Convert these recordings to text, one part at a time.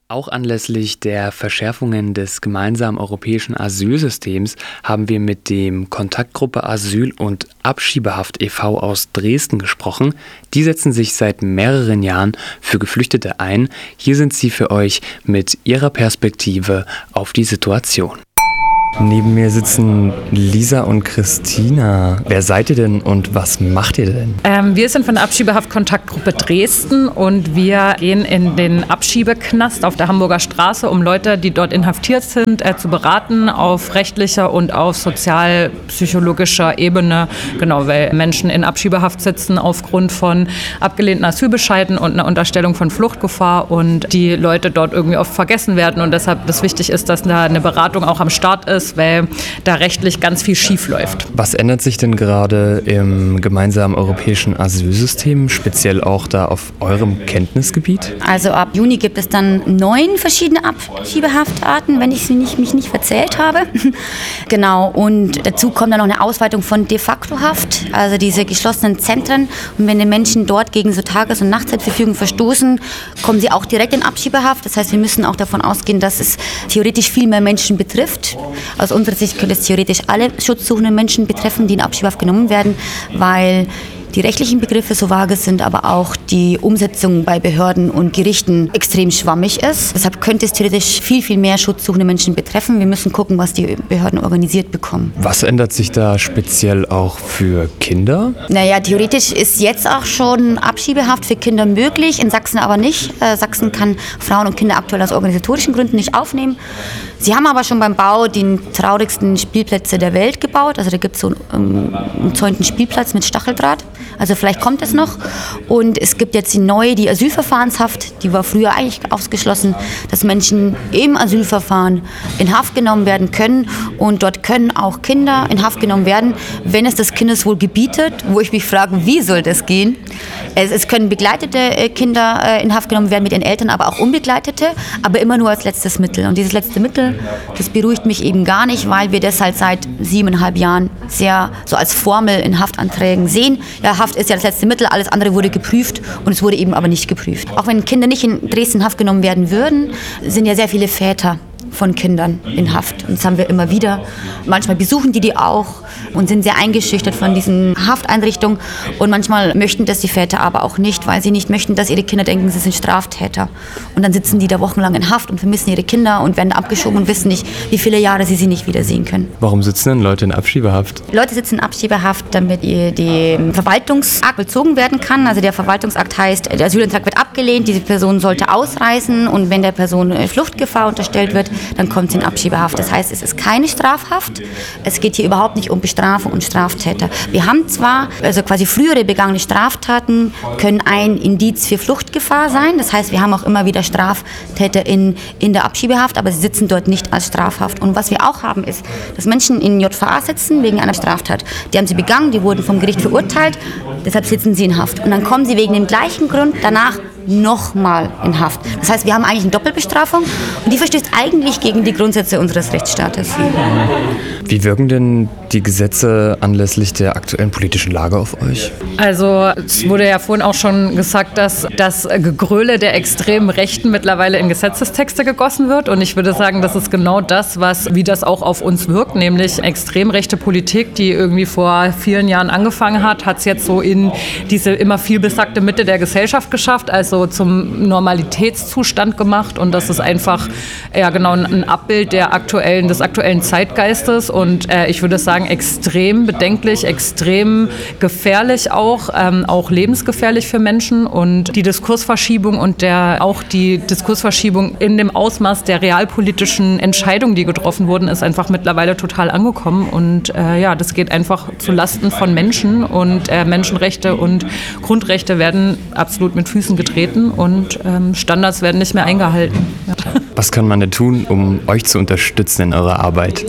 Auch anlässlich der Verschärfungen des gemeinsamen europäischen Asylsystems haben wir mit dem Kontaktgruppe Asyl und Abschiebehaft e.V. aus Dresden gesprochen. Die setzen sich seit mehreren Jahren für Geflüchtete ein. Hier sind sie für euch mit ihrer Perspektive auf die Situation. Neben mir sitzen Lisa und Christina. Wer seid ihr denn und was macht ihr denn? Wir sind von der Abschiebehaft-Kontaktgruppe Dresden und wir gehen in den Abschiebeknast auf der Hamburger Straße, um Leute, die dort inhaftiert sind, zu beraten auf rechtlicher und auf sozialpsychologischer Ebene. Genau, weil Menschen in Abschiebehaft sitzen aufgrund von abgelehnten Asylbescheiden und einer Unterstellung von Fluchtgefahr und die Leute dort irgendwie oft vergessen werden und deshalb es wichtig ist, dass da eine Beratung auch am Start ist, weil da rechtlich ganz viel schief läuft. Was ändert sich denn gerade im gemeinsamen europäischen Asylsystem, speziell auch da auf eurem Kenntnisgebiet? Also ab Juni gibt es dann 9 verschiedene Abschiebehaftarten, wenn ich mich nicht verzählt habe. Genau, und dazu kommt dann noch eine Ausweitung von de facto Haft, also diese geschlossenen Zentren. Und wenn die Menschen dort gegen so Tages- und Nachtzeitverfügung verstoßen, kommen sie auch direkt in Abschiebehaft. Das heißt, wir müssen auch davon ausgehen, dass es theoretisch viel mehr Menschen betrifft. Aus unserer Sicht könnte es theoretisch alle schutzsuchenden Menschen betreffen, die in Abschiebehaft genommen werden, weil die rechtlichen Begriffe so vage sind, aber auch die Umsetzung bei Behörden und Gerichten extrem schwammig ist. Deshalb könnte es theoretisch viel, viel mehr schutzsuchende Menschen betreffen. Wir müssen gucken, was die Behörden organisiert bekommen. Was ändert sich da speziell auch für Kinder? Naja, theoretisch ist jetzt auch schon Abschiebehaft für Kinder möglich, in Sachsen aber nicht. Sachsen kann Frauen und Kinder aktuell aus organisatorischen Gründen nicht aufnehmen. Sie haben aber schon beim Bau die traurigsten Spielplätze der Welt gebaut. Also da gibt es so einen umzäunten Spielplatz mit Stacheldraht. Also vielleicht kommt es noch. Und es gibt jetzt die Asylverfahrenshaft, die war früher eigentlich ausgeschlossen, dass Menschen im Asylverfahren in Haft genommen werden können. Und dort können auch Kinder in Haft genommen werden, wenn es das Kindeswohl gebietet, wo ich mich frage, wie soll das gehen? Es können begleitete Kinder in Haft genommen werden mit ihren Eltern, aber auch unbegleitete, aber immer nur als letztes Mittel. Und dieses letzte Mittel, das beruhigt mich eben gar nicht, weil wir das halt seit 7,5 Jahren sehr so als Formel in Haftanträgen sehen. Ja, Haft ist ja das letzte Mittel, alles andere wurde geprüft und es wurde eben aber nicht geprüft. Auch wenn Kinder nicht in Dresden in Haft genommen werden würden, sind ja sehr viele Väter von Kindern in Haft. Und das haben wir immer wieder. Manchmal besuchen die auch und sind sehr eingeschüchtert von diesen Hafteinrichtungen. Und manchmal möchten das die Väter aber auch nicht, weil sie nicht möchten, dass ihre Kinder denken, sie sind Straftäter. Und dann sitzen die da wochenlang in Haft und vermissen ihre Kinder und werden abgeschoben und wissen nicht, wie viele Jahre sie nicht wiedersehen können. Warum sitzen denn Leute in Abschiebehaft? Leute sitzen in Abschiebehaft, damit der Verwaltungsakt vollzogen werden kann. Also der Verwaltungsakt heißt, der Asylantrag wird abgelehnt, diese Person sollte ausreisen und wenn der Person Fluchtgefahr unterstellt wird, dann kommt sie in Abschiebehaft. Das heißt, es ist keine Strafhaft. Es geht hier überhaupt nicht um Bestrafung und Straftäter. Wir haben zwar, also quasi frühere begangene Straftaten können ein Indiz für Fluchtgefahr sein. Das heißt, wir haben auch immer wieder Straftäter in der Abschiebehaft, aber sie sitzen dort nicht als Strafhaft. Und was wir auch haben, ist, dass Menschen in JVA sitzen wegen einer Straftat. Die haben sie begangen, die wurden vom Gericht verurteilt, deshalb sitzen sie in Haft. Und dann kommen sie wegen dem gleichen Grund danach nochmal in Haft. Das heißt, wir haben eigentlich eine Doppelbestrafung und die verstößt eigentlich gegen die Grundsätze unseres Rechtsstaates. Wie wirken denn die Gesetze anlässlich der aktuellen politischen Lage auf euch? Also es wurde ja vorhin auch schon gesagt, dass das Gegröle der extremen Rechten mittlerweile in Gesetzestexte gegossen wird und ich würde sagen, das ist genau das, wie das auch auf uns wirkt, nämlich extrem rechte Politik, die irgendwie vor vielen Jahren angefangen hat es jetzt so in diese immer viel besagte Mitte der Gesellschaft geschafft, also zum Normalitätszustand gemacht und das ist einfach genau ein Abbild des aktuellen Zeitgeistes und ich würde sagen extrem bedenklich, extrem gefährlich auch lebensgefährlich für Menschen und die Diskursverschiebung und auch die Diskursverschiebung in dem Ausmaß der realpolitischen Entscheidungen, die getroffen wurden, ist einfach mittlerweile total angekommen und das geht einfach zu Lasten von Menschen und Menschenrechte und Grundrechte werden absolut mit Füßen getreten und Standards werden nicht mehr eingehalten. Ja. Was kann man denn tun, um euch zu unterstützen in eurer Arbeit?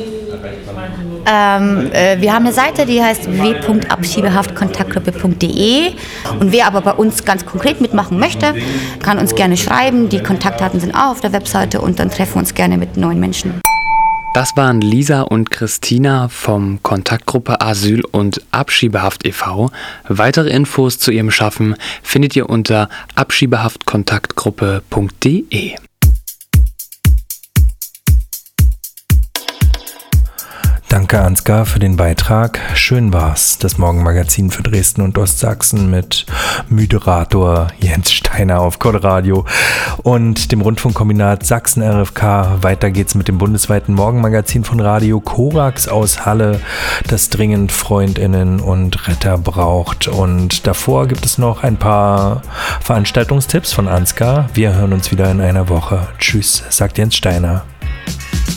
Wir haben eine Seite, die heißt www.abschiebehaftkontaktgruppe.de und wer aber bei uns ganz konkret mitmachen möchte, kann uns gerne schreiben. Die Kontaktdaten sind auch auf der Webseite und dann treffen wir uns gerne mit neuen Menschen. Das waren Lisa und Christina vom Kontaktgruppe Asyl und Abschiebehaft e.V. Weitere Infos zu ihrem Schaffen findet ihr unter abschiebehaftkontaktgruppe.de. Danke Ansgar für den Beitrag. Schön war's, das Morgenmagazin für Dresden und Ostsachsen mit Moderator Jens Steiner auf Code-Radio und dem Rundfunkkombinat Sachsen RFK. Weiter geht's mit dem bundesweiten Morgenmagazin von Radio Korax aus Halle, das dringend FreundInnen und Retter braucht. Und davor gibt es noch ein paar Veranstaltungstipps von Ansgar. Wir hören uns wieder in einer Woche. Tschüss, sagt Jens Steiner.